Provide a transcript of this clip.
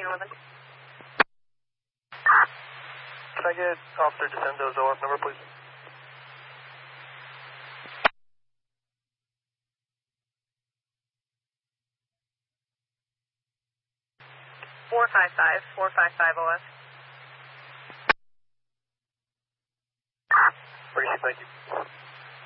911. Can I get Officer DeCenzo's OF number, please? 455 OF. Thank you.